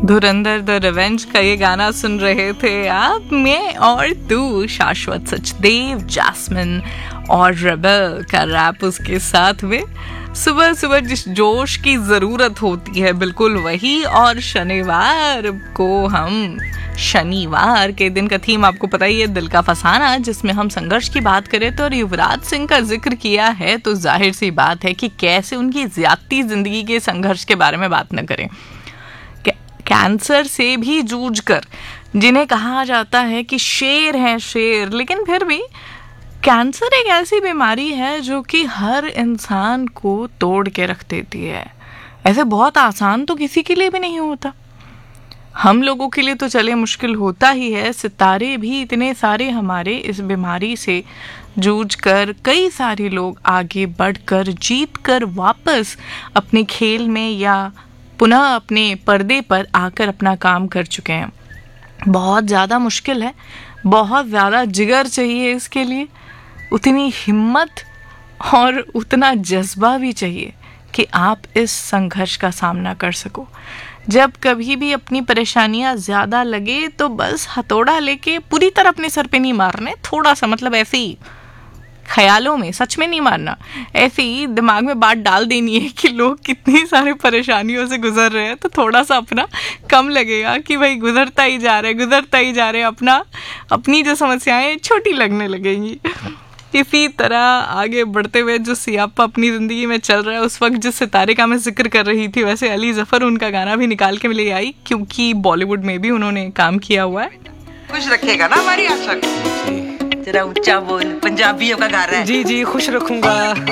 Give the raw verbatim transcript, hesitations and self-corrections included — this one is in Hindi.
धुरंधर द रिवेंज का ये गाना सुन रहे थे आप, मैं और तू, शाश्वत सचदेव, जैस्मिन और रेबेल का रैप उसके साथ में। सुबह सुबह जिस जोश की ज़रूरत होती है बिल्कुल वही। और शनिवार को हम शनिवार के दिन का थीम आपको पता ही है, दिल का फसाना, जिसमें हम संघर्ष की बात करें तो और युवराज सिंह का जिक्र किया है तो जाहिर सी बात है कि कैसे उनकी ज्यादती जिंदगी के संघर्ष के बारे में बात न करें। कैंसर से भी जूझकर, जिन्हें कहा जाता है कि शेर हैं शेर, लेकिन फिर भी कैंसर एक ऐसी बीमारी है जो कि हर इंसान को तोड़ के रख देती है। ऐसे बहुत आसान तो किसी के लिए भी नहीं होता। हम लोगों के लिए तो चले मुश्किल होता ही है, सितारे भी इतने सारे हमारे इस बीमारी से जूझकर कई सारे लोग आगे बढ़कर जीत कर वापस अपने खेल में या पुनः अपने पर्दे पर आकर अपना काम कर चुके हैं। बहुत ज़्यादा मुश्किल है, बहुत ज़्यादा जिगर चाहिए इसके लिए, उतनी हिम्मत और उतना जज्बा भी चाहिए कि आप इस संघर्ष का सामना कर सको। जब कभी भी अपनी परेशानियां ज़्यादा लगे तो बस हथौड़ा लेके पूरी तरह अपने सर पे नहीं मारने, थोड़ा सा, मतलब ऐसे ही ख्यालों में, सच में नहीं मारना, ऐसे ही दिमाग में बात डाल देनी है कि लोग कितनी सारी परेशानियों से गुजर रहे हैं, तो थोड़ा सा अपना कम लगेगा कि भाई गुजरता ही जा रहे गुजरता ही जा रहे अपना अपनी जो समस्याएं छोटी लगने लगेंगी। इसी तरह आगे बढ़ते हुए जो सियापा अपनी ज़िंदगी में चल रहा है, उस वक्त जिस सितारे का मैं जिक्र कर रही थी, वैसे अली ज़फ़र उनका गाना भी निकाल के ले आई, क्योंकि बॉलीवुड में भी उन्होंने काम किया हुआ है। खुश रखेगा ना हमारी आशा को, जरा ऊंचा बोल, पंजाबियों का घर है। जी जी खुश रखूंगा।